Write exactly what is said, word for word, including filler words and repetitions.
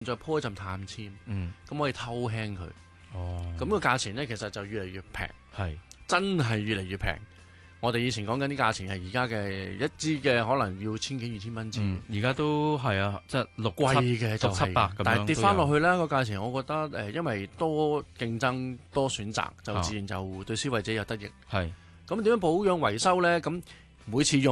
再鋪一陣碳纖， 嗯， 咁可以偷輕佢。 哦， 咁個價錢咧，其實就越嚟越平， 係真係越嚟越平。我哋以前講緊啲價錢係而家嘅一支嘅，可能要千幾二千蚊支。 嗯，而家都係啊，即係六貴嘅就係六七百咁樣， 但係跌翻落去咧個價錢，我覺得誒、呃，因為多競爭多選擇，就自然就對消費者有得益。 係咁點樣保養維修咧？咁每次用